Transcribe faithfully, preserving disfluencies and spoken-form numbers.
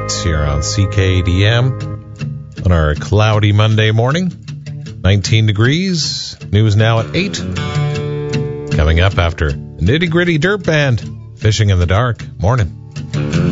It's here on C K D M on our cloudy Monday morning. nineteen degrees. News now at eight. Coming up after Nitty Gritty Dirt Band. Fishing in the Dark. Morning.